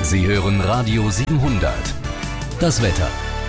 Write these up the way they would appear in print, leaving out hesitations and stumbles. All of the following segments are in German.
Sie hören Radio 700. Das Wetter.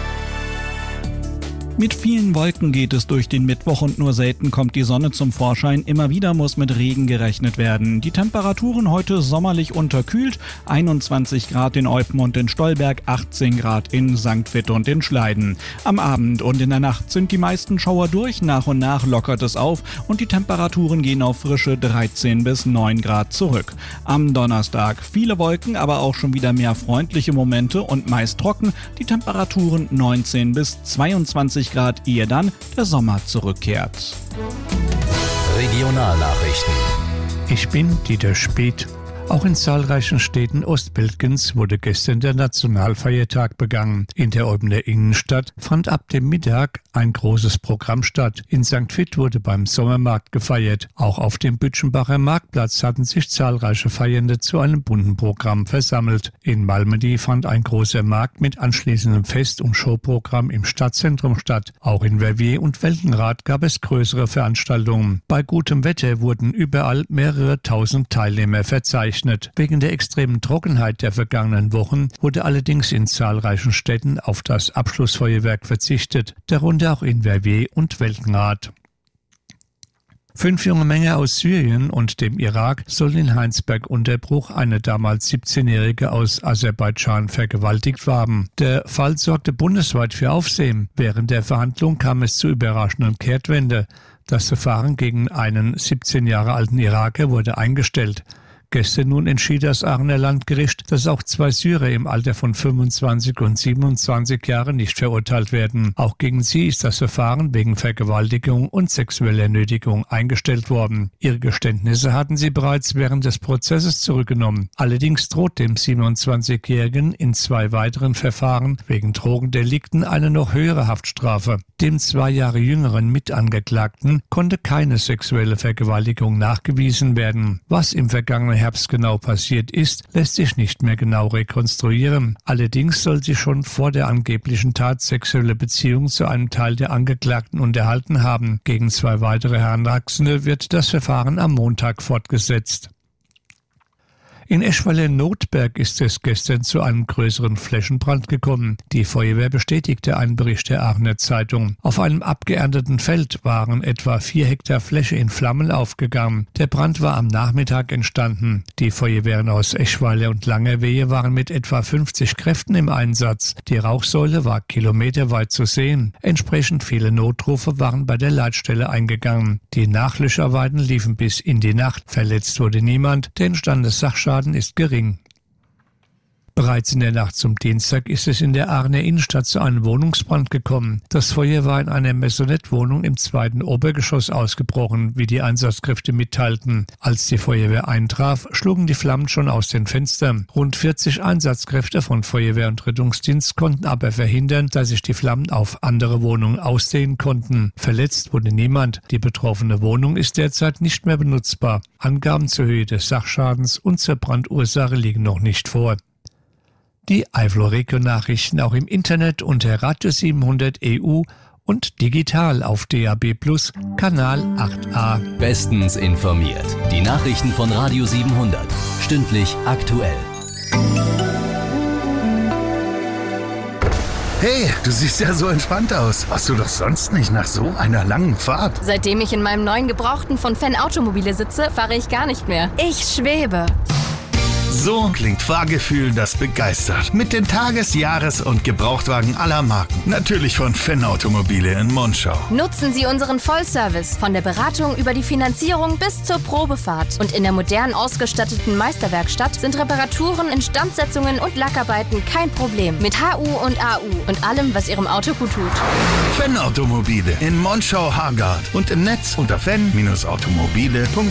Mit vielen Wolken geht es durch den Mittwoch und nur selten kommt die Sonne zum Vorschein. Immer wieder muss mit Regen gerechnet werden. Die Temperaturen heute sommerlich unterkühlt. 21 Grad in Eupen und in Stolberg, 18 Grad in St. Vith und in Schleiden. Am Abend und in der Nacht sind die meisten Schauer durch. Nach und nach lockert es auf und die Temperaturen gehen auf frische 13 bis 9 Grad zurück. Am Donnerstag viele Wolken, aber auch schon wieder mehr freundliche Momente und meist trocken. Die Temperaturen 19 bis 22 Grad, ehe dann der Sommer zurückkehrt. Regionalnachrichten. Ich bin Dieter Speth. Auch in zahlreichen Städten Ostbelgiens wurde gestern der Nationalfeiertag begangen. In der Eupener Innenstadt fand ab dem Mittag ein großes Programm statt. In St. Vith wurde beim Sommermarkt gefeiert. Auch auf dem Bütchenbacher Marktplatz hatten sich zahlreiche Feiernde zu einem bunten Programm versammelt. In Malmedy fand ein großer Markt mit anschließendem Fest- und Showprogramm im Stadtzentrum statt. Auch in Verviers und Weltenrath gab es größere Veranstaltungen. Bei gutem Wetter wurden überall mehrere tausend Teilnehmer verzeichnet. Wegen der extremen Trockenheit der vergangenen Wochen wurde allerdings in zahlreichen Städten auf das Abschlussfeuerwerk verzichtet, darunter auch in Verviers und Weltenrath. 5 junge Männer aus Syrien und dem Irak sollen in Heinsberg-Unterbruch eine damals 17-Jährige aus Aserbaidschan vergewaltigt haben. Der Fall sorgte bundesweit für Aufsehen. Während der Verhandlung kam es zu überraschenden Kehrtwende. Das Verfahren gegen einen 17 Jahre alten Iraker wurde eingestellt. Gestern nun entschied das Aachener Landgericht, dass auch 2 Syrer im Alter von 25 und 27 Jahren nicht verurteilt werden. Auch gegen sie ist das Verfahren wegen Vergewaltigung und sexueller Nötigung eingestellt worden. Ihre Geständnisse hatten sie bereits während des Prozesses zurückgenommen. Allerdings droht dem 27-Jährigen in 2 weiteren Verfahren wegen Drogendelikten eine noch höhere Haftstrafe. Dem 2 Jahre jüngeren Mitangeklagten konnte keine sexuelle Vergewaltigung nachgewiesen werden. Was im vergangenen Herbst genau passiert ist, lässt sich nicht mehr genau rekonstruieren. Allerdings soll sie schon vor der angeblichen Tat sexuelle Beziehung zu einem Teil der Angeklagten unterhalten haben. Gegen 2 weitere Heranwachsende wird das Verfahren am Montag fortgesetzt. In Eschweiler-Notberg ist es gestern zu einem größeren Flächenbrand gekommen. Die Feuerwehr bestätigte einen Bericht der Aachener Zeitung. Auf einem abgeernteten Feld waren etwa 4 Hektar Fläche in Flammen aufgegangen. Der Brand war am Nachmittag entstanden. Die Feuerwehren aus Eschweiler und Langerwehe waren mit etwa 50 Kräften im Einsatz. Die Rauchsäule war kilometerweit zu sehen. Entsprechend viele Notrufe waren bei der Leitstelle eingegangen. Die Nachlöscharbeiten liefen bis in die Nacht. Verletzt wurde niemand. Der entstandene Sachschaden ist gering. Bereits in der Nacht zum Dienstag ist es in der Aachener Innenstadt zu einem Wohnungsbrand gekommen. Das Feuer war in einer Maisonette-Wohnung im 2. Obergeschoss ausgebrochen, wie die Einsatzkräfte mitteilten. Als die Feuerwehr eintraf, schlugen die Flammen schon aus den Fenstern. Rund 40 Einsatzkräfte von Feuerwehr und Rettungsdienst konnten aber verhindern, dass sich die Flammen auf andere Wohnungen ausdehnen konnten. Verletzt wurde niemand. Die betroffene Wohnung ist derzeit nicht mehr benutzbar. Angaben zur Höhe des Sachschadens und zur Brandursache liegen noch nicht vor. Die Eifel-Region-Nachrichten auch im Internet unter Radio 700 EU und digital auf DAB+ Kanal 8a. Bestens informiert. Die Nachrichten von Radio 700. Stündlich aktuell. Hey, du siehst ja so entspannt aus. Warst du doch sonst nicht nach so einer langen Fahrt? Seitdem ich in meinem neuen Gebrauchten von Fenn Automobile sitze, fahre ich gar nicht mehr. Ich schwebe. So klingt Fahrgefühl, das begeistert. Mit den Tages-, Jahres- und Gebrauchtwagen aller Marken. Natürlich von Fenn Automobile in Monschau. Nutzen Sie unseren Vollservice von der Beratung über die Finanzierung bis zur Probefahrt. Und in der modern ausgestatteten Meisterwerkstatt sind Reparaturen, Instandsetzungen und Lackarbeiten kein Problem. Mit HU und AU und allem, was Ihrem Auto gut tut. Fenn Automobile in Monschau-Hargard und im Netz unter fenn-automobile.de.